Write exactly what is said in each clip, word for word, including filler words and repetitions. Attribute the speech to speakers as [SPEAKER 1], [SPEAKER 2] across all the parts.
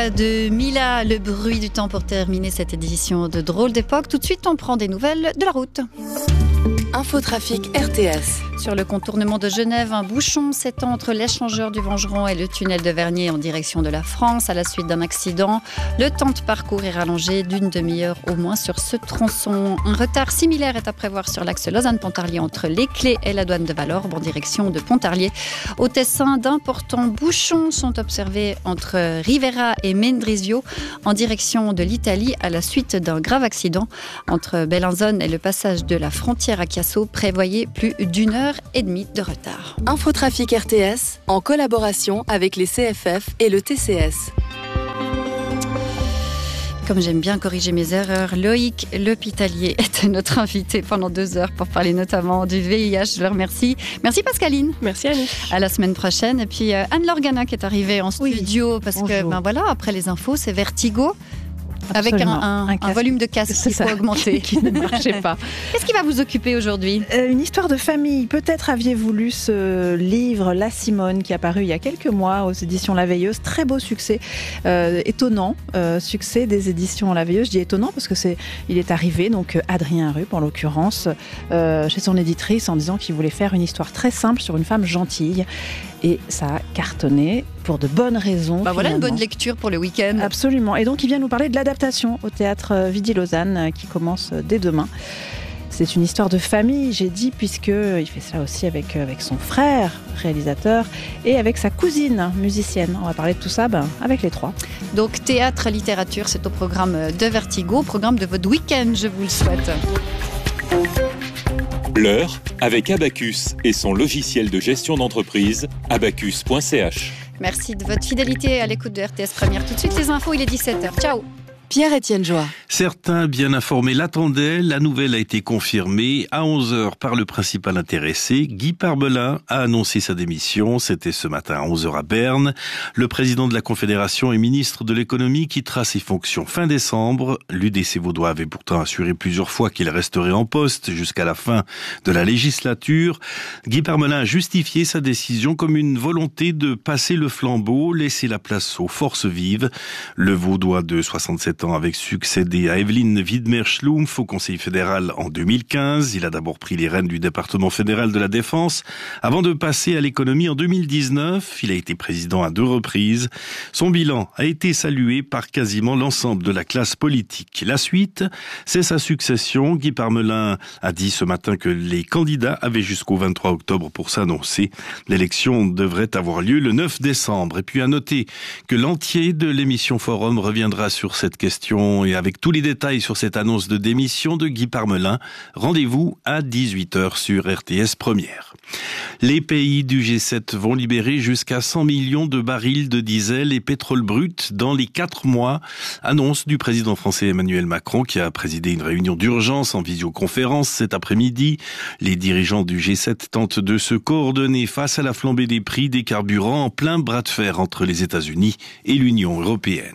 [SPEAKER 1] voix de Mila, le bruit du temps pour terminer cette édition de Drôle d'époque. Tout de suite, on prend des nouvelles de la route.
[SPEAKER 2] Infotrafic R T S.
[SPEAKER 1] Sur le contournement de Genève, un bouchon s'étend entre l'échangeur du Vengeron et le tunnel de Vernier en direction de la France à la suite d'un accident. Le temps de parcours est rallongé d'une demi-heure au moins sur ce tronçon. Un retard similaire est à prévoir sur l'axe Lausanne-Pontarlier entre les Clés et la douane de Valorbe en direction de Pontarlier. Au Tessin, d'importants bouchons sont observés entre Rivera et Mendrisio en direction de l'Italie à la suite d'un grave accident. Entre Bellinzone et le passage de la frontière à Chiasso, prévoyez plus d'une heure et demie de retard.
[SPEAKER 2] Infotrafic R T S en collaboration avec les C F F et le T C S.
[SPEAKER 1] Comme j'aime bien corriger mes erreurs, Loïc L'Hôpitalier était notre invité pendant deux heures pour parler notamment du V I H. Je le remercie. Merci Pascaline.
[SPEAKER 3] Merci Annie.
[SPEAKER 1] À la semaine prochaine. Et puis euh, Anne Lorgana qui est arrivée en studio oui. parce Bonjour. que ben voilà, après les infos, c'est Vertigo. Absolument. Avec un, un, un, un volume de casque qu'il faut augmenter.
[SPEAKER 3] Qui ne marchait pas.
[SPEAKER 1] Qu'est-ce qui va vous occuper aujourd'hui ?
[SPEAKER 3] euh, Une histoire de famille. Peut-être aviez-vous lu ce livre La Simone qui est apparu il y a quelques mois aux éditions La Veilleuse. Très beau succès, euh, étonnant euh, succès des éditions La Veilleuse. Je dis étonnant parce que c'est, il est arrivé, donc Adrien Rupp en l'occurrence, euh, chez son éditrice en disant qu'il voulait faire une histoire très simple sur une femme gentille. Et ça a cartonné pour de bonnes raisons.
[SPEAKER 1] Bah voilà une bonne lecture pour le week-end.
[SPEAKER 3] Absolument. Et donc il vient nous parler de l'adaptation au théâtre Vidi-Lausanne qui commence dès demain. C'est une histoire de famille, j'ai dit, puisqu'il fait ça aussi avec, avec son frère, réalisateur, et avec sa cousine, musicienne. On va parler de tout ça ben, avec les trois.
[SPEAKER 1] Donc théâtre, littérature, c'est au programme de Vertigo, au programme de votre week-end, je vous le souhaite.
[SPEAKER 4] L'heure avec Abacus et son logiciel de gestion d'entreprise, abacus point c h.
[SPEAKER 1] Merci de votre fidélité à l'écoute de R T S Première. Tout de suite les infos, il est dix-sept heures. Ciao.
[SPEAKER 2] Pierre-Étienne Joie.
[SPEAKER 5] Certains bien informés l'attendaient. La nouvelle a été confirmée à onze heures par le principal intéressé. Guy Parmelin a annoncé sa démission. C'était ce matin à onze heures à Berne. Le président de la Confédération et ministre de l'économie quittera ses fonctions fin décembre. L'U D C vaudois avait pourtant assuré plusieurs fois qu'il resterait en poste jusqu'à la fin de la législature. Guy Parmelin a justifié sa décision comme une volonté de passer le flambeau, laisser la place aux forces vives. Le vaudois de soixante-sept ans avait succédé à Evelyne Widmer-Schlumpf au Conseil fédéral en deux mille quinze. Il a d'abord pris les rênes du département fédéral de la Défense avant de passer à l'économie en deux mille dix-neuf. Il a été président à deux reprises. Son bilan a été salué par quasiment l'ensemble de la classe politique. La suite, c'est sa succession. Guy Parmelin a dit ce matin que les candidats avaient jusqu'au vingt-trois octobre pour s'annoncer. L'élection devrait avoir lieu le neuf décembre. Et puis à noter que l'entier de l'émission Forum reviendra sur cette question et avec tous les détails sur cette annonce de démission de Guy Parmelin. Rendez-vous à dix-huit heures sur R T S Première. Les pays du G sept vont libérer jusqu'à cent millions de barils de diesel et pétrole brut dans les quatre mois. Annonce du président français Emmanuel Macron qui a présidé une réunion d'urgence en visioconférence cet après-midi. Les dirigeants du G sept tentent de se coordonner face à la flambée des prix des carburants en plein bras de fer entre les États-Unis et l'Union européenne.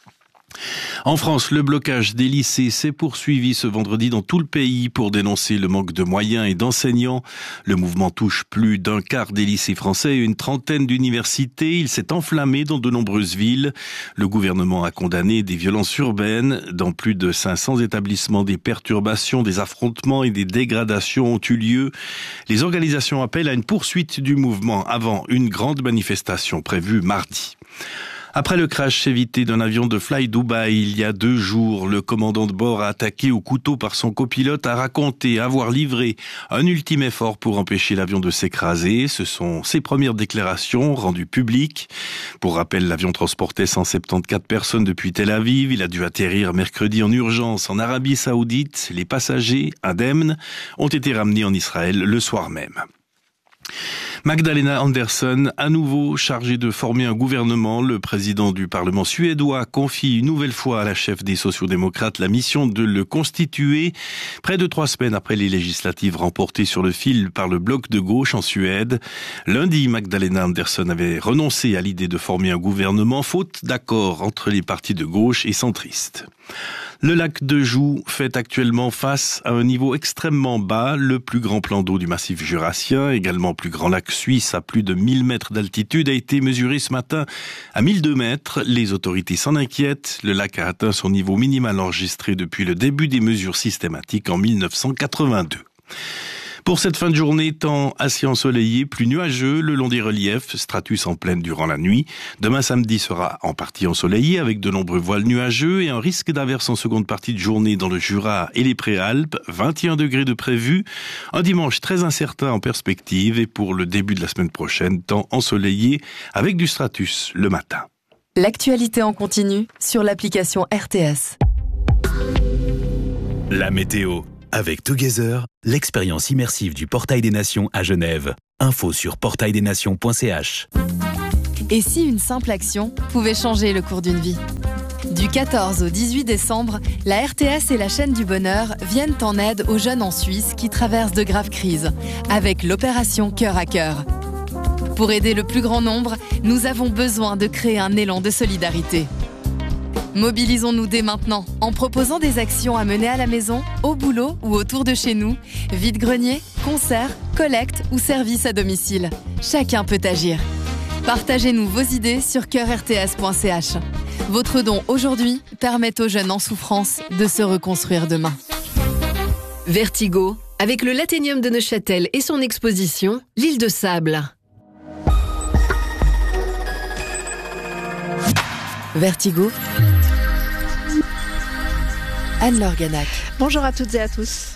[SPEAKER 5] En France, le blocage des lycées s'est poursuivi ce vendredi dans tout le pays pour dénoncer le manque de moyens et d'enseignants. Le mouvement touche plus d'un quart des lycées français et une trentaine d'universités. Il s'est enflammé dans de nombreuses villes. Le gouvernement a condamné des violences urbaines. Dans plus de cinq cents établissements, des perturbations, des affrontements et des dégradations ont eu lieu. Les organisations appellent à une poursuite du mouvement avant une grande manifestation prévue mardi. Après le crash évité d'un avion de Fly Dubai il y a deux jours, le commandant de bord a attaqué au couteau par son copilote, a raconté avoir livré un ultime effort pour empêcher l'avion de s'écraser. Ce sont ses premières déclarations rendues publiques. Pour rappel, l'avion transportait cent soixante-quatorze personnes depuis Tel Aviv. Il a dû atterrir mercredi en urgence en Arabie Saoudite. Les passagers, indemnes, ont été ramenés en Israël le soir même. Magdalena Andersson, à nouveau chargée de former un gouvernement, le président du Parlement suédois confie une nouvelle fois à la chef des sociodémocrates la mission de le constituer, près de trois semaines après les législatives remportées sur le fil par le bloc de gauche en Suède. Lundi, Magdalena Andersson avait renoncé à l'idée de former un gouvernement, faute d'accord entre les partis de gauche et centristes. Le lac de Joux fait actuellement face à un niveau extrêmement bas, le plus grand plan d'eau du massif jurassien, également plus grand lac lac suisse à plus de mille mètres d'altitude a été mesuré ce matin à mille deux mètres. Les autorités s'en inquiètent. Le lac a atteint son niveau minimal enregistré depuis le début des mesures systématiques en mille neuf cent quatre-vingt-deux. Pour cette fin de journée, temps assez ensoleillé, plus nuageux le long des reliefs, stratus en plaine durant la nuit. Demain samedi sera en partie ensoleillé avec de nombreux voiles nuageux et un risque d'averse en seconde partie de journée dans le Jura et les Préalpes. vingt et un degrés de prévu. Un dimanche très incertain en perspective et pour le début de la semaine prochaine, temps ensoleillé avec du stratus le matin.
[SPEAKER 2] L'actualité en continu sur l'application R T S.
[SPEAKER 6] La météo. Avec Together, l'expérience immersive du Portail des Nations à Genève. Info sur portail des nations point c h.
[SPEAKER 2] Et si une simple action pouvait changer le cours d'une vie ? Du quatorze au dix-huit décembre, la R T S et la chaîne du bonheur viennent en aide aux jeunes en Suisse qui traversent de graves crises, avec l'opération Cœur à Cœur. Pour aider le plus grand nombre, nous avons besoin de créer un élan de solidarité. Mobilisons-nous dès maintenant en proposant des actions à mener à la maison, au boulot ou autour de chez nous, vide-grenier, concerts, collecte ou services à domicile. Chacun peut agir. Partagez-nous vos idées sur cœur r t s point c h. Votre don aujourd'hui permet aux jeunes en souffrance de se reconstruire demain.
[SPEAKER 7] Vertigo, avec le Lathénium de Neuchâtel et son exposition, l'île de Sable.
[SPEAKER 2] Vertigo. Anne-Laure Ganac.
[SPEAKER 3] Bonjour à toutes et à tous.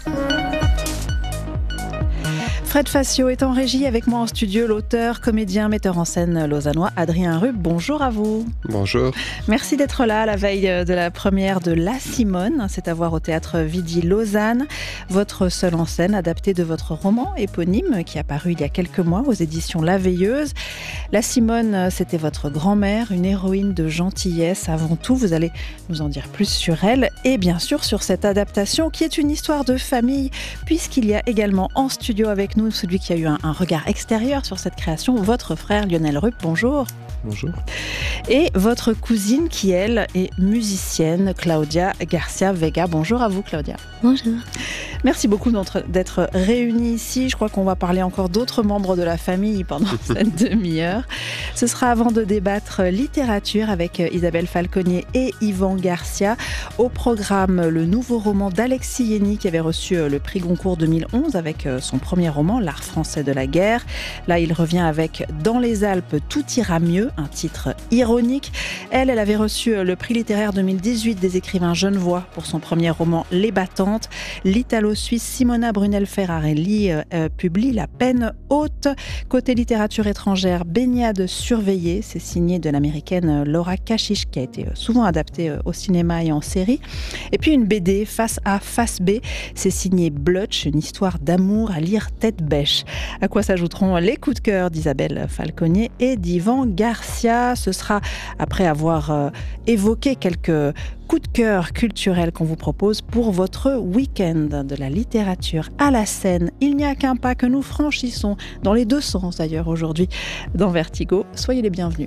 [SPEAKER 3] Fred Facio est en régie avec moi en studio, l'auteur, comédien, metteur en scène lausannois Adrien Rupp. Bonjour à vous.
[SPEAKER 8] Bonjour. Merci
[SPEAKER 3] d'être là à la veille de la première de La Simone. C'est à voir au théâtre Vidi Lausanne. Votre seule en scène adaptée de votre roman éponyme qui a paru il y a quelques mois aux éditions La Veilleuse. La Simone, c'était votre grand-mère, une héroïne de gentillesse avant tout. Vous allez nous en dire plus sur elle et bien sûr sur cette adaptation qui est une histoire de famille puisqu'il y a également en studio avec nous celui qui a eu un, un regard extérieur sur cette création, votre frère Lionel Rupp. Bonjour.
[SPEAKER 8] Bonjour.
[SPEAKER 3] Et votre cousine qui, elle, est musicienne, Claudia Garcia Vega. Bonjour à vous, Claudia.
[SPEAKER 9] Bonjour.
[SPEAKER 3] Merci beaucoup d'être réunis ici. Je crois qu'on va parler encore d'autres membres de la famille pendant cette demi-heure. Ce sera avant de débattre littérature avec Isabelle Falconier et Yvan Garcia. Au programme, le nouveau roman d'Alexis Yenny qui avait reçu le prix Goncourt deux mille onze avec son premier roman, L'art français de la guerre. Là, il revient avec Dans les Alpes, tout ira mieux, un titre ironique. Elle, elle avait reçu le prix littéraire deux mille dix-huit des écrivains genevois pour son premier roman Les Battantes. L'italo-suisse Simona Brunel-Ferrarelli euh, publie La peine haute. Côté littérature étrangère, Baignade surveillée, c'est signé de l'américaine Laura Kashish qui a été souvent adaptée au cinéma et en série. Et puis une B D, Face A, Face B, c'est signé Blutch, une histoire d'amour à lire tête bêche. À quoi s'ajouteront les coups de cœur d'Isabelle Falconier et d'Yvan Garcia. Ce sera après avoir euh, évoqué quelques coups de cœur culturels qu'on vous propose pour votre week-end de la littérature à la scène. Il n'y a qu'un pas que nous franchissons, dans les deux sens d'ailleurs aujourd'hui, dans Vertigo. Soyez les bienvenus.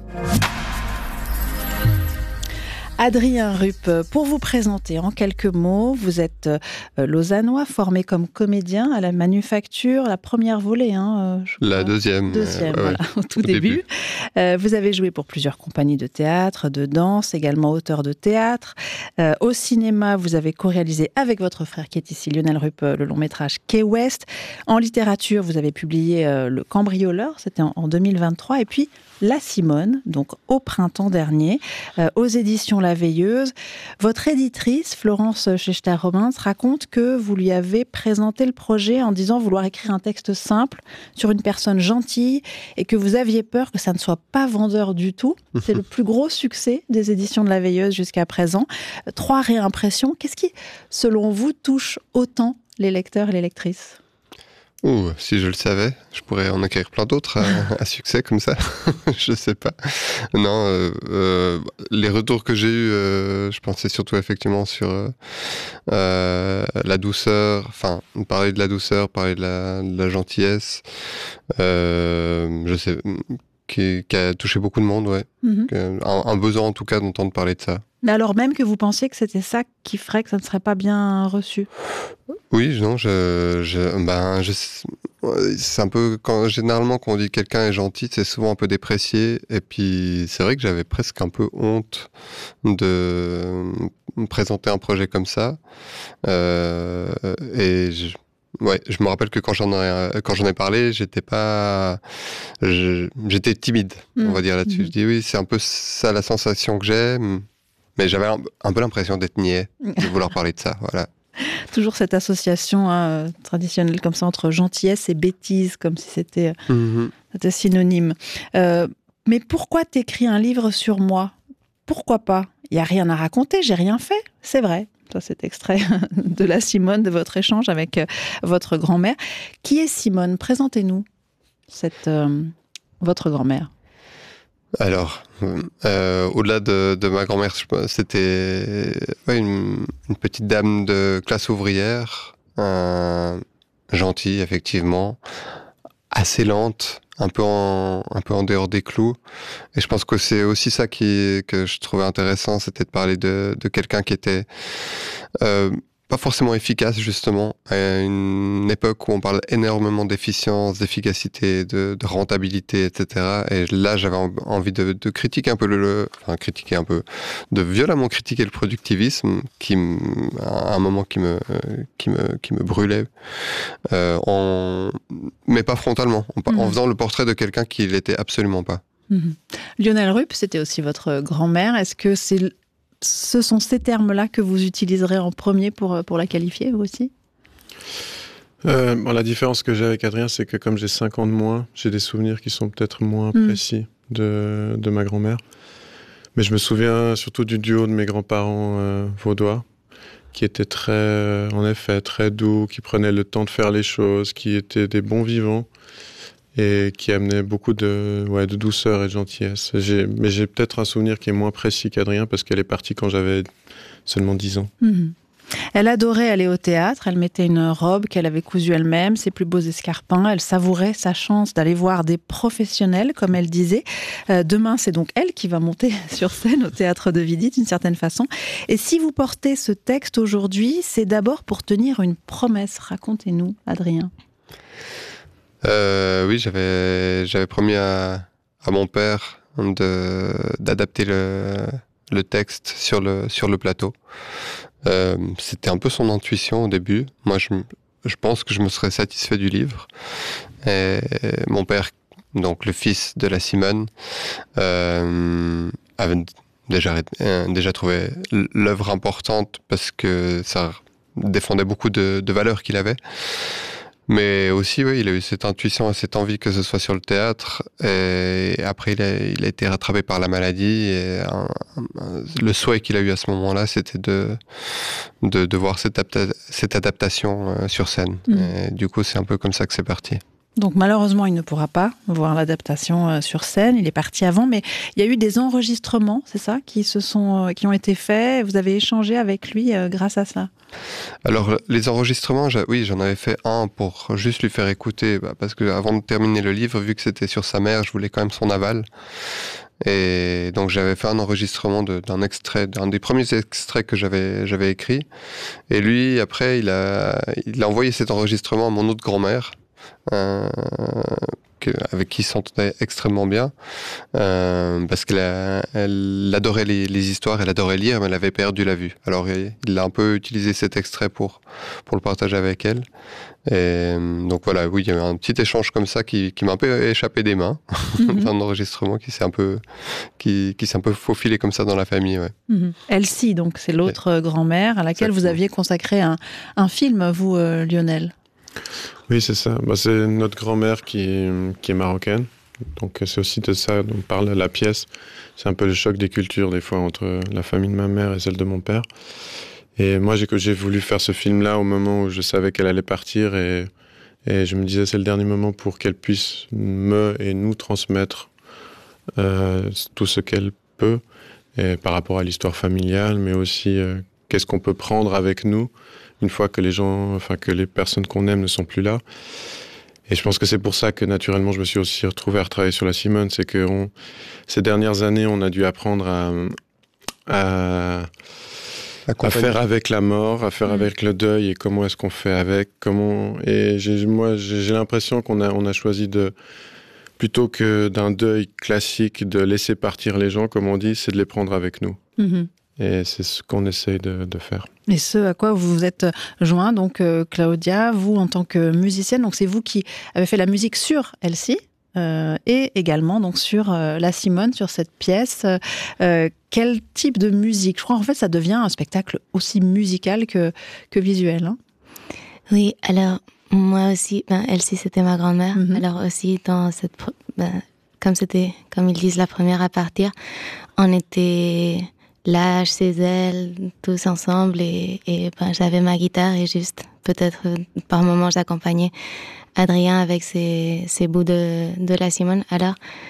[SPEAKER 3] Adrien Rupp, pour vous présenter en quelques mots, vous êtes euh, lausannois, formé comme comédien à la Manufacture, la première volée. Hein, je
[SPEAKER 8] la deuxième.
[SPEAKER 3] Deuxième,
[SPEAKER 8] euh,
[SPEAKER 3] voilà,
[SPEAKER 8] ouais,
[SPEAKER 3] au tout
[SPEAKER 8] au
[SPEAKER 3] début.
[SPEAKER 8] début.
[SPEAKER 3] Euh, vous avez joué pour plusieurs compagnies de théâtre, de danse, également auteur de théâtre. Euh, au cinéma, vous avez co-réalisé avec votre frère qui est ici, Lionel Rupp, le long métrage Key West. En littérature, vous avez publié euh, Le Cambrioleur, c'était en, en deux mille vingt-trois. Et puis La Simone, donc au printemps dernier, euh, aux éditions La Veilleuse. Votre éditrice, Florence Schechter-Romans, raconte que vous lui avez présenté le projet en disant vouloir écrire un texte simple sur une personne gentille et que vous aviez peur que ça ne soit pas vendeur du tout. C'est le plus gros succès des éditions de La Veilleuse jusqu'à présent. Trois réimpressions. Qu'est-ce qui, selon vous, touche autant les lecteurs et les lectrices ?
[SPEAKER 8] Ouh, si je le savais, je pourrais en acquérir plein d'autres à, à succès comme ça. Je sais pas. Non, euh, euh, les retours que j'ai eus, euh, je pensais surtout effectivement sur euh, euh, la douceur, enfin, parler de la douceur, parler de la, de la gentillesse. Euh, je sais, qui, qui a touché beaucoup de monde, ouais. Mm-hmm. Un, un besoin en tout cas d'entendre parler de ça.
[SPEAKER 3] Mais alors même que vous pensiez que c'était ça qui ferait que ça ne serait pas bien reçu?
[SPEAKER 8] Oui, non, je, je, ben, je, c'est un peu quand généralement quand on dit que quelqu'un est gentil, c'est souvent un peu déprécié. Et puis c'est vrai que j'avais presque un peu honte de me présenter un projet comme ça. Euh, et je, ouais, je me rappelle que quand j'en ai quand j'en ai parlé, j'étais pas, je, j'étais timide, mmh. on va dire là-dessus. Mmh. Je dis oui, c'est un peu ça la sensation que j'ai. Mais j'avais un, un peu l'impression d'être niais, de vouloir parler de ça, voilà.
[SPEAKER 3] Toujours cette association hein, traditionnelle comme ça entre gentillesse et bêtise, comme si c'était, mm-hmm. c'était synonyme. Euh, mais pourquoi t'écris un livre sur moi? Pourquoi pas? Il n'y a rien à raconter, j'ai rien fait, c'est vrai. Ça, c'est extrait de la Simone, de votre échange avec euh, votre grand-mère. Qui est Simone? Présentez-nous cette, euh, votre grand-mère.
[SPEAKER 8] Alors, euh, au-delà de, de ma grand-mère, c'était ouais, une, une petite dame de classe ouvrière, euh, gentille effectivement, assez lente, un peu en, un peu en dehors des clous. Et je pense que c'est aussi ça qui, que je trouvais intéressant, c'était de parler de, de quelqu'un qui était euh, pas forcément efficace justement, à une époque où on parle énormément d'efficience, d'efficacité, de, de rentabilité, et cetera. Et là, j'avais envie de, de critiquer un peu le, enfin critiquer un peu, de violemment critiquer le productivisme, qui, à un moment qui me, qui me, qui me brûlait, euh, en, mais pas frontalement, en, mmh. en faisant le portrait de quelqu'un qui l'était absolument pas.
[SPEAKER 3] Mmh. Lionel Rupp, c'était aussi votre grand-mère. Est-ce que c'est ce sont ces termes-là que vous utiliserez en premier pour, pour la qualifier, vous aussi?
[SPEAKER 9] euh, bon, La différence que j'ai avec Adrien, c'est que comme j'ai cinq ans de moins, j'ai des souvenirs qui sont peut-être moins mmh. précis de, de ma grand-mère. Mais je me souviens surtout du duo de mes grands-parents euh, vaudois, qui étaient très, en effet, très doux, qui prenaient le temps de faire les choses, qui étaient des bons vivants et qui amenaient beaucoup de, ouais, de douceur et de gentillesse. J'ai, mais j'ai peut-être un souvenir qui est moins précis qu'Adrien parce qu'elle est partie quand j'avais seulement dix ans.
[SPEAKER 3] Mmh. Elle adorait aller au théâtre, elle mettait une robe qu'elle avait cousue elle-même, ses plus beaux escarpins, elle savourait sa chance d'aller voir des professionnels, comme elle disait. Euh, demain, c'est donc elle qui va monter sur scène au Théâtre de Vidy, d'une certaine façon. Et si vous portez ce texte aujourd'hui, c'est d'abord pour tenir une promesse. Racontez-nous, Adrien.
[SPEAKER 8] Euh, oui, j'avais, j'avais promis à, à mon père de, d'adapter le, le texte sur le, sur le plateau. Euh, c'était un peu son intuition au début. Moi, je, je pense que je me serais satisfait du livre. Et mon père, donc le fils de la Simone, euh, avait déjà, euh, déjà trouvé l'œuvre importante parce que ça défendait beaucoup de, de valeurs qu'il avait. Mais aussi, oui, il a eu cette intuition et cette envie que ce soit sur le théâtre. Et après, il a, il a été rattrapé par la maladie. Et un, un, le souhait qu'il a eu à ce moment-là, c'était de, de, de voir cette, adapta- cette adaptation sur scène. Mmh. Et du coup, c'est un peu comme ça que c'est parti.
[SPEAKER 3] Donc malheureusement, il ne pourra pas voir l'adaptation sur scène. Il est parti avant, mais il y a eu des enregistrements, c'est ça, qui se sont, qui ont été faits. Vous avez échangé avec lui euh, grâce à ça.
[SPEAKER 8] Alors les enregistrements, oui, j'en avais fait un pour juste lui faire écouter, bah, parce que avant de terminer le livre, vu que c'était sur sa mère, je voulais quand même son aval. Et donc j'avais fait un enregistrement de, d'un extrait, d'un des premiers extraits que j'avais, j'avais écrit. Et lui, après, il a, il a envoyé cet enregistrement à mon autre grand-mère. Euh, que, avec qui il s'entendait extrêmement bien euh, parce qu'elle a, elle adorait les, les histoires, elle adorait lire, mais elle avait perdu la vue. Alors il, il a un peu utilisé cet extrait pour, pour le partager avec elle. Et donc voilà, oui, il y a eu un petit échange comme ça qui, qui m'a un peu échappé des mains, mm-hmm. un enregistrement qui s'est un peu, qui, qui s'est un peu faufilé comme ça dans la famille. Ouais.
[SPEAKER 3] Mm-hmm. Elsie, donc c'est l'autre ouais. grand-mère à laquelle Exactement. Vous aviez consacré un, un film, vous, euh, Lionel.
[SPEAKER 9] Oui, c'est ça. Bah, c'est notre grand-mère qui, qui est marocaine. Donc c'est aussi de ça dont parle la pièce. C'est un peu le choc des cultures, des fois, entre la famille de ma mère et celle de mon père. Et moi, j'ai, j'ai voulu faire ce film-là au moment où je savais qu'elle allait partir. Et, et je me disais, c'est le dernier moment pour qu'elle puisse me et nous transmettre euh, tout ce qu'elle peut. Et par rapport à l'histoire familiale, mais aussi euh, qu'est-ce qu'on peut prendre avec nous une fois que les gens, enfin que les personnes qu'on aime ne sont plus là. Et je pense que c'est pour ça que naturellement je me suis aussi retrouvé à retravailler sur la Simone. C'est que on, ces dernières années, on a dû apprendre à, à, à faire avec la mort, à faire mmh. avec le deuil, et comment est-ce qu'on fait avec, comment. Et j'ai, moi, j'ai, j'ai l'impression qu'on a, on a choisi de, plutôt que d'un deuil classique, de laisser partir les gens, comme on dit, c'est de les prendre avec nous. Mmh. Et c'est ce qu'on essaye de, de faire.
[SPEAKER 3] Et ce à quoi vous vous êtes joint, donc euh, Claudia, vous en tant que musicienne, donc c'est vous qui avez fait la musique sur Elsie euh, et également donc sur euh, la Simone, sur cette pièce. Euh, quel type de musique ? Je crois en fait ça devient un spectacle aussi musical que, que visuel. Hein.
[SPEAKER 10] Oui, alors moi aussi, ben, Elsie c'était ma grand-mère, mm-hmm. alors aussi dans cette, ben, comme c'était, comme ils disent, la première à partir, on était là chez elle, tous ensemble, et, et ben, j'avais ma guitare et juste, peut-être par moments, j'accompagnais Adrien avec ses, ses bouts de, de la Simone. Alors,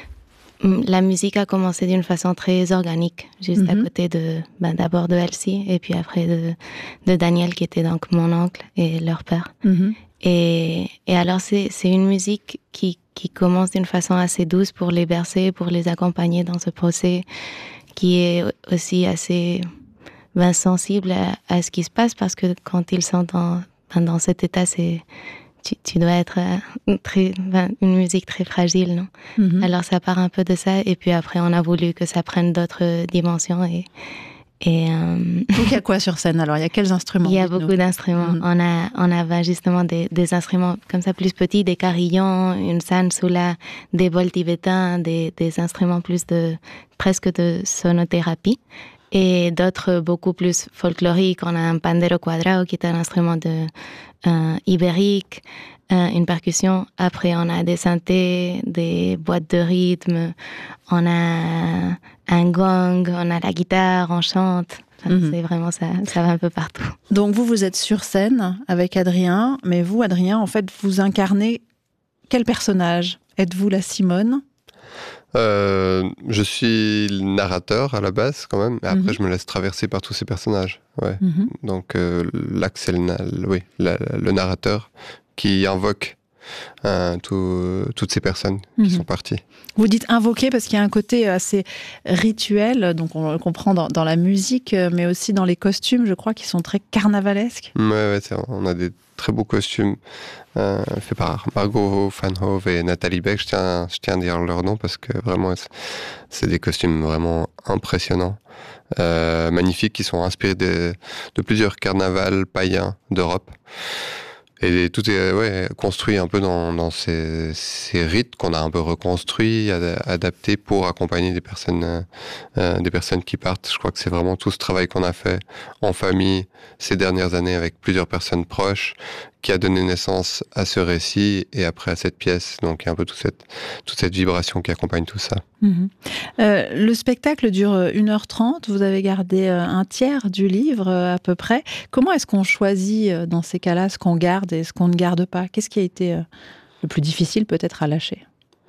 [SPEAKER 10] la musique a commencé d'une façon très organique, juste mm-hmm. à côté de, ben, d'abord de Elsie, et puis après de, de Daniel, qui était donc mon oncle et leur père. Mm-hmm. Et, et alors, c'est, c'est une musique qui, qui commence d'une façon assez douce pour les bercer, pour les accompagner dans ce procès, qui est aussi assez ben, sensible à, à ce qui se passe, parce que quand ils sont dans, ben, dans cet état, c'est, tu, tu dois être euh, très, ben, une musique très fragile, non ? Mm-hmm. Alors ça part un peu de ça, et puis après on a voulu que ça prenne d'autres dimensions. Et, et, euh...
[SPEAKER 3] Donc il y a quoi sur scène alors ? Il y a quels instruments ?
[SPEAKER 10] Il y a beaucoup nous. d'instruments. Mm-hmm. On a, on a ben, justement des, des instruments comme ça plus petits, des carillons, une sansoula, des bols tibétains, des, des instruments plus de presque de sonothérapie, et d'autres beaucoup plus folkloriques. On a un pandero cuadrado qui est un instrument de, euh, ibérique, euh, une percussion. Après, on a des synthés, des boîtes de rythme, on a un gong, on a la guitare, on chante. Enfin, mm-hmm. C'est vraiment ça, ça va un peu partout.
[SPEAKER 3] Donc vous, vous êtes sur scène avec Adrien, mais vous, Adrien, en fait, vous incarnez quel personnage ? Êtes-vous la Simone ?
[SPEAKER 8] Euh, je suis le narrateur à la base quand même, et après mm-hmm. je me laisse traverser par tous ces personnages. Ouais. Mm-hmm. Donc euh, l'axe, le, oui, la, le narrateur qui invoque euh, tout, toutes ces personnes mm-hmm. qui sont parties.
[SPEAKER 3] Vous dites invoquer parce qu'il y a un côté assez rituel, donc on le comprend dans, dans la musique, mais aussi dans les costumes, je crois, qui sont très carnavalesques.
[SPEAKER 8] Ouais, ouais, c'est, on a des très beaux costumes euh, faits par Margot Vanhove et Nathalie Beck. Je tiens, je tiens à dire leur nom parce que vraiment, c'est, c'est des costumes vraiment impressionnants, euh, magnifiques, qui sont inspirés de, de plusieurs carnavals païens d'Europe. Et tout est ouais, construit un peu dans, dans ces, ces rites qu'on a un peu reconstruits, ad, adaptés pour accompagner des personnes, euh, des personnes qui partent. Je crois que c'est vraiment tout ce travail qu'on a fait en famille ces dernières années avec plusieurs personnes proches qui a donné naissance à ce récit et après à cette pièce. Donc il y a un peu toute cette, toute cette vibration qui accompagne tout ça.
[SPEAKER 3] Mmh. Euh, le spectacle dure une heure trente, vous avez gardé un tiers du livre à peu près. Comment est-ce qu'on choisit dans ces cas-là ce qu'on garde et ce qu'on ne garde pas ? Qu'est-ce qui a été le plus difficile peut-être à lâcher ?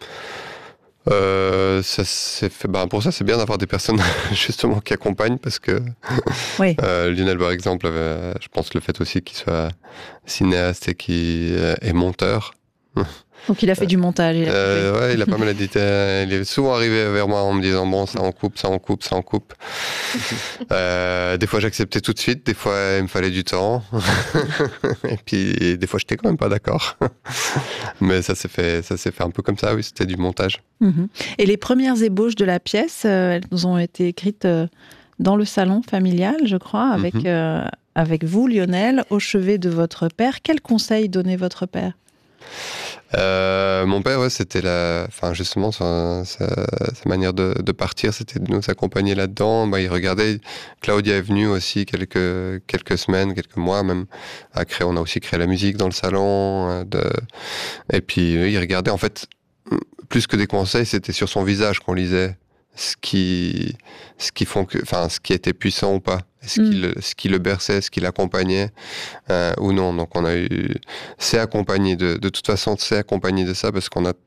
[SPEAKER 8] Euh, ça c'est fait, bah pour ça c'est bien d'avoir des personnes justement qui accompagnent, parce que oui. euh, Lionel par exemple avait, je pense, le fait aussi qu'il soit cinéaste et qui est monteur.
[SPEAKER 3] Donc il a fait euh, du montage. Il a,
[SPEAKER 8] euh, ouais, il a pas mal édité. Il est souvent arrivé vers moi en me disant bon, ça en coupe, ça en coupe, ça en coupe. euh, des fois j'acceptais tout de suite, des fois il me fallait du temps, et puis des fois j'étais quand même pas d'accord. Mais ça s'est fait, ça s'est fait un peu comme ça. Oui, c'était du montage.
[SPEAKER 3] Mmh. Et les premières ébauches de la pièce, euh, elles ont été écrites euh, dans le salon familial, je crois, avec mmh. euh, avec vous, Lionel, au chevet de votre père. Quel conseil donnait votre père ?
[SPEAKER 8] Euh, mon père, ouais, c'était la, enfin justement sa, sa, sa manière de, de partir, c'était de nous accompagner là-dedans. Bah, il regardait. Claudia est venue aussi quelques quelques semaines, quelques mois même. À créer, on a aussi créé la musique dans le salon. De, et puis il regardait. En fait, plus que des conseils, c'était sur son visage qu'on lisait ce qui, ce qui font que, enfin, ce qui était puissant ou pas. Ce qui, mm. le, ce qui le berçait, ce qui l'accompagnait euh, ou non. Donc on a eu, c'est accompagné de, de toute façon, c'est accompagné de ça parce qu'on a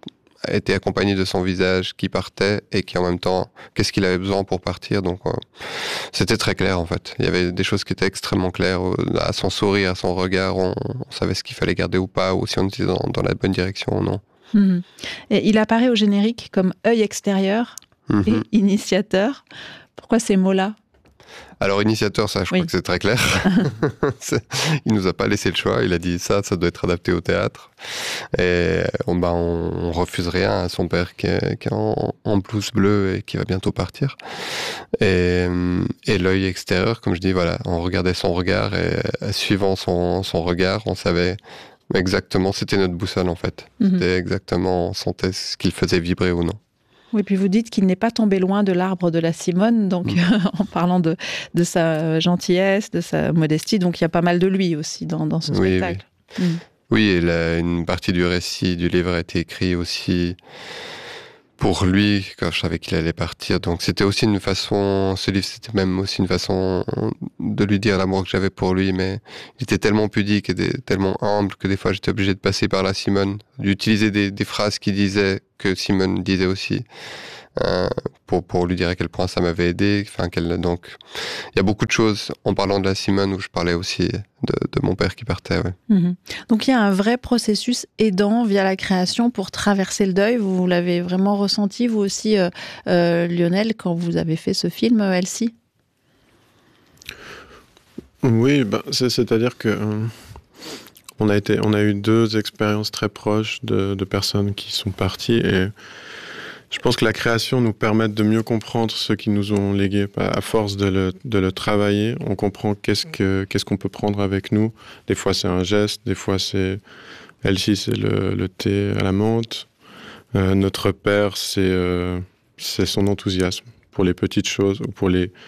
[SPEAKER 8] était accompagné de son visage qui partait et qui en même temps, qu'est-ce qu'il avait besoin pour partir. Donc euh, c'était très clair en fait. Il y avait des choses qui étaient extrêmement claires. À son sourire, à son regard, on, on savait ce qu'il fallait garder ou pas, ou si on était dans, dans la bonne direction ou non.
[SPEAKER 3] Mmh. Et il apparaît au générique comme œil extérieur mmh. et initiateur. Pourquoi ces mots-là ?
[SPEAKER 8] Alors, initiateur, ça, je oui. crois que c'est très clair. Il nous a pas laissé le choix. Il a dit ça, ça doit être adapté au théâtre. Et on, bah, on refuse rien à son père qui est, qui est en, en blouse bleue et qui va bientôt partir. Et, et l'œil extérieur, comme je dis, voilà, on regardait son regard et suivant son, son regard, on savait exactement, c'était notre boussole en fait. Mm-hmm. C'était exactement, on sentait ce qu'il faisait vibrer ou non.
[SPEAKER 3] Oui, puis vous dites qu'il n'est pas tombé loin de l'arbre de la Simone, donc mmh. en parlant de, de sa gentillesse, de sa modestie, donc il y a pas mal de lui aussi dans, dans ce
[SPEAKER 8] oui,
[SPEAKER 3] spectacle.
[SPEAKER 8] Oui, mmh. oui et la, une partie du récit du livre a été écrit aussi pour lui, quand je savais qu'il allait partir. Donc c'était aussi une façon, ce livre c'était même aussi une façon de lui dire l'amour que j'avais pour lui, mais il était tellement pudique et des, tellement humble que des fois j'étais obligé de passer par la Simone, d'utiliser des, des phrases qu'il disait, que Simone disait aussi, euh, pour, pour lui dire à quel point ça m'avait aidé. Enfin, qu'elle, donc il y a beaucoup de choses en parlant de la Simone où je parlais aussi de, de mon père qui partait. Ouais.
[SPEAKER 3] Mmh. Donc il y a un vrai processus aidant via la création pour traverser le deuil. Vous, vous l'avez vraiment ressenti, vous aussi, euh, euh, Lionel, quand vous avez fait ce film, Elsie ?
[SPEAKER 9] Oui, ben, c'est, c'est-à-dire que euh, on a été, on a eu deux expériences très proches de, de personnes qui sont parties et je pense que la création nous permet de mieux comprendre ce qu'ils nous ont légué. À force de le, de le travailler, on comprend qu'est-ce, que, qu'est-ce qu'on peut prendre avec nous. Des fois, c'est un geste, des fois, c'est... Elsie, c'est le, le thé à la menthe. Euh, notre père, c'est, euh, c'est son enthousiasme pour les petites choses ou pour les...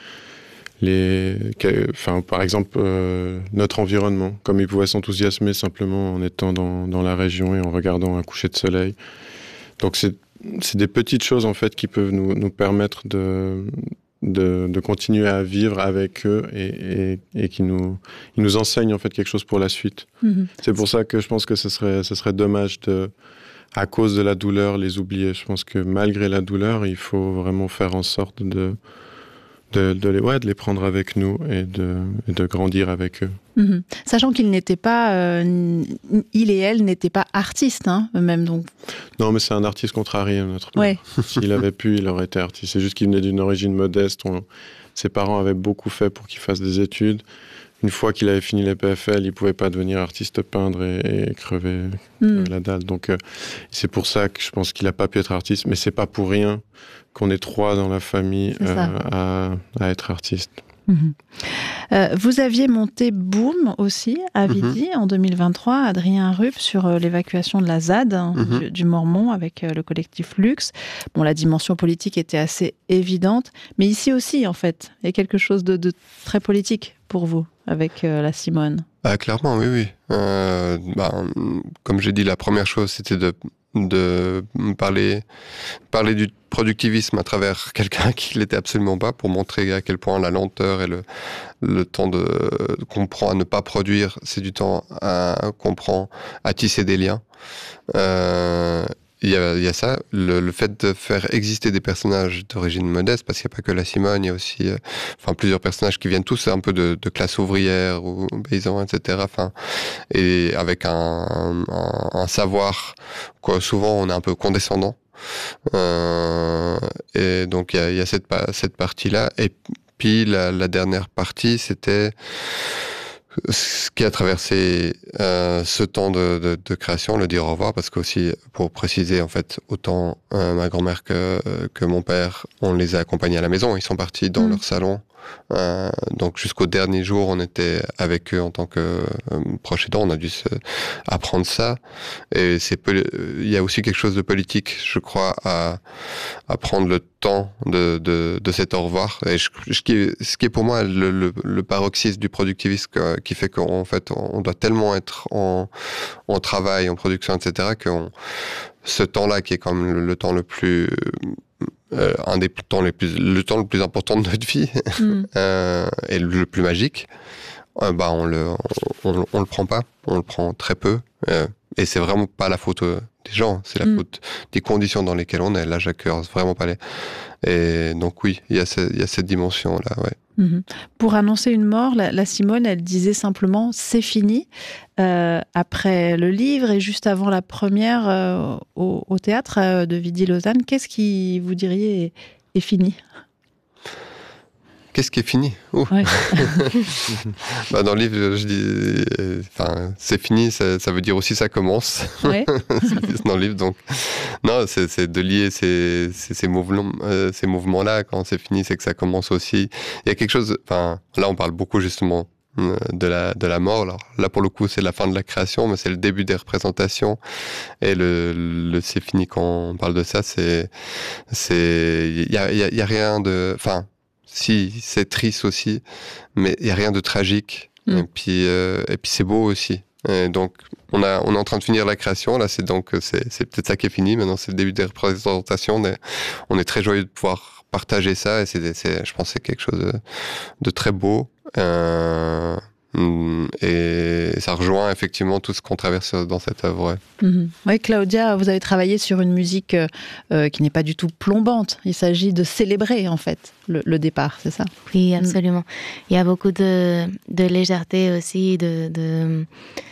[SPEAKER 9] les enfin, par exemple, euh, notre environnement. Comme il pouvait s'enthousiasmer simplement en étant dans, dans la région et en regardant un coucher de soleil. Donc, c'est C'est des petites choses en fait qui peuvent nous, nous permettre de, de, de continuer à vivre avec eux et, et, et qui nous, ils nous enseignent en fait quelque chose pour la suite. Mmh. C'est pour ça que je pense que ce serait, ce serait dommage de, à cause de la douleur, les oublier. Je pense que malgré la douleur, il faut vraiment faire en sorte de, de, de, les, ouais, de les prendre avec nous et de, et de grandir avec eux.
[SPEAKER 3] Mmh. Sachant qu'ils n'étaient pas, euh, il et elle n'étaient pas artistes, hein, eux-mêmes donc.
[SPEAKER 9] Non, mais c'est un artiste contrarié, notre père.
[SPEAKER 3] Ouais.
[SPEAKER 9] S'il avait pu, il aurait été artiste. C'est juste qu'il venait d'une origine modeste. On, ses parents avaient beaucoup fait pour qu'il fasse des études. Une fois qu'il avait fini les P F L, il ne pouvait pas devenir artiste peintre et, et crever, crever mmh. la dalle. Donc, euh, c'est pour ça que je pense qu'il n'a pas pu être artiste. Mais ce n'est pas pour rien qu'on est trois dans la famille euh, à, à être artiste.
[SPEAKER 3] Mmh. Euh, vous aviez monté Boom aussi à Vidi mmh. en deux mille vingt-trois, Adrien Rupp, sur euh, l'évacuation de la Z A D hein, mmh. du, du Mormont avec euh, le collectif Luxe. Bon, la dimension politique était assez évidente, mais ici aussi, en fait, il y a quelque chose de, de très politique pour vous avec euh, la Simone.
[SPEAKER 8] Ah, clairement, oui, oui. Euh, bah, comme j'ai dit, la première chose, c'était de de parler, parler du productivisme à travers quelqu'un qui l'était absolument pas, pour montrer à quel point la lenteur et le, le temps de, qu'on prend à ne pas produire, c'est du temps à, qu'on prend à tisser des liens. Euh, Il y a, il y a ça, le, le fait de faire exister des personnages d'origine modeste, parce qu'il n'y a pas que la Simone, il y a aussi euh, enfin, plusieurs personnages qui viennent tous un peu de, de classe ouvrière ou paysans, et cetera. Enfin, et avec un, un, un savoir, quoi, souvent on est un peu condescendant. Euh, et donc il y a, il y a cette, cette partie-là. Et puis la, la dernière partie, c'était ce qui a traversé euh, ce temps de, de, de création, le dire au revoir, parce qu'aussi, pour préciser, en fait, autant euh, ma grand-mère que, que mon père, on les a accompagnés à la maison, ils sont partis dans mmh. leur salon. Euh, donc jusqu'au dernier jour, on était avec eux en tant que euh, proches aidants, on a dû se, apprendre ça. Et c'est il y a aussi quelque chose de politique, je crois, à, à prendre le temps de, de, de cet au revoir. Et je, ce, qui est, ce qui est pour moi le, le, le paroxysme du productivisme qui fait qu'en fait, on doit tellement être en, en travail, en production, et cetera, que on, ce temps-là, qui est quand même le, le temps le plus... Euh, un des temps les plus, le temps le plus important de notre vie mm. euh, et le, le plus magique, euh, bah on le, on, on, on le prend pas, on le prend très peu. Euh, et c'est vraiment pas la faute des gens, c'est la mmh. faute des conditions dans lesquelles on est. Là, j'accuse vraiment pas les... Et donc oui, il y a, ce, il y a cette dimension-là, ouais.
[SPEAKER 3] Mmh. Pour annoncer une mort, la, la Simone, elle disait simplement « c'est fini euh, » après le livre et juste avant la première euh, au, au théâtre euh, de Vidy-Lausanne. Qu'est-ce qui, vous diriez, est, est fini ?
[SPEAKER 8] Qu'est-ce qui est fini ? Ouais. bah, dans le livre, je dis, enfin, c'est fini, ça, ça veut dire aussi ça commence. Ouais. Dans le livre, donc, non, c'est, c'est de lier ces, ces, ces mouvements, euh, ces mouvements-là. Quand c'est fini, c'est que ça commence aussi. Il y a quelque chose. Enfin, là, on parle beaucoup justement de la de la mort. Alors là, pour le coup, c'est la fin de la création, mais c'est le début des représentations. Et le, le c'est fini quand on parle de ça, c'est c'est il y a il y a, y a rien de, enfin. Si, c'est triste aussi, mais il n'y a rien de tragique. Mmh. Et puis, euh, et puis c'est beau aussi. Et donc, on, a, on est en train de finir la création. Là, c'est donc c'est, c'est peut-être ça qui est fini. Maintenant, c'est le début des représentations. On est, on est très joyeux de pouvoir partager ça. Et c'est, c'est, je pense que c'est quelque chose de, de très beau. Euh, et ça rejoint effectivement tout ce qu'on traverse dans cette œuvre. Ouais.
[SPEAKER 3] Mmh. Oui, Claudia, vous avez travaillé sur une musique euh, qui n'est pas du tout plombante. Il s'agit de célébrer en fait le, le départ, c'est ça ?
[SPEAKER 10] Oui, absolument. Mmh. Il y a beaucoup de, de légèreté aussi, de, de...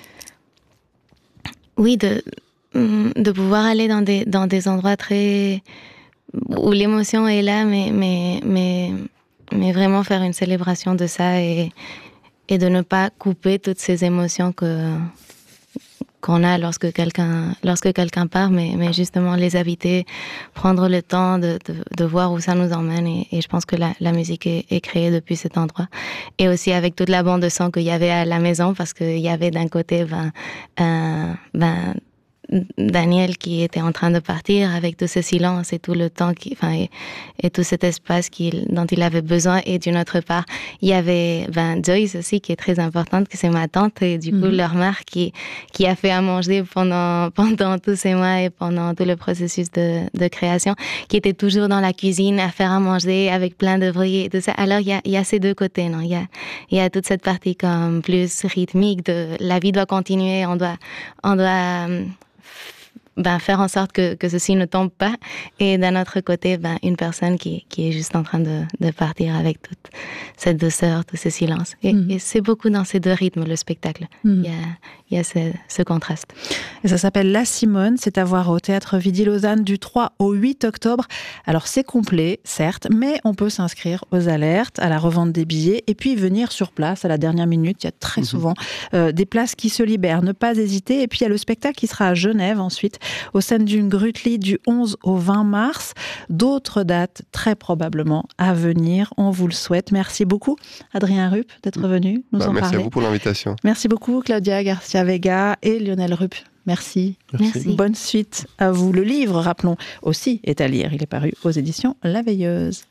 [SPEAKER 10] oui, de, de pouvoir aller dans des, dans des endroits très où l'émotion est là, mais, mais, mais, mais vraiment faire une célébration de ça et et de ne pas couper toutes ces émotions que, qu'on a lorsque quelqu'un, lorsque quelqu'un part, mais, mais justement les habiter, prendre le temps de, de, de voir où ça nous emmène. Et, et je pense que la, la musique est, est créée depuis cet endroit. Et aussi avec toute la bande de son qu'il y avait à la maison, parce qu'il y avait d'un côté ben, euh, ben, Daniel qui était en train de partir avec tout ce silence et tout le temps qui, enfin, et, et tout cet espace qu'il, dont il avait besoin. Et d'une autre part, il y avait ben, Joyce aussi qui est très importante, que c'est ma tante et du coup mm-hmm. leur mère qui, qui a fait à manger pendant, pendant tous ces mois et pendant tout le processus de, de création, qui était toujours dans la cuisine à faire à manger avec plein de bruit et tout ça. Alors il y a, il y a ces deux côtés, non? Il y a, il y a toute cette partie comme plus rythmique de la vie doit continuer, on doit, on doit ben, faire en sorte que, que ceci ne tombe pas. Et d'un autre côté, ben, une personne qui, qui est juste en train de, de partir avec toute cette douceur, tout ce silence. Et, mmh. et c'est beaucoup dans ces deux rythmes, le spectacle. Mmh. Il y a, il y a ce, ce contraste.
[SPEAKER 3] Et ça s'appelle La Simone. C'est à voir au Théâtre Vidy-Lausanne du trois au huit octobre. Alors, c'est complet, certes, mais on peut s'inscrire aux alertes, à la revente des billets, et puis venir sur place à la dernière minute. Il y a très mmh. souvent euh, des places qui se libèrent. Ne pas hésiter. Et puis, il y a le spectacle qui sera à Genève ensuite, au sein d'une Grutli du onze au vingt mars. D'autres dates, très probablement, à venir. On vous le souhaite. Merci beaucoup, Adrien Rupp, d'être venu nous
[SPEAKER 8] bah,
[SPEAKER 3] en
[SPEAKER 8] merci
[SPEAKER 3] parler.
[SPEAKER 8] Merci à vous pour l'invitation.
[SPEAKER 3] Merci beaucoup, Claudia Garcia-Vega et Lionel Rupp. Merci.
[SPEAKER 10] Merci.
[SPEAKER 3] Bonne suite à vous. Le livre, rappelons, aussi est à lire. Il est paru aux éditions La Veilleuse.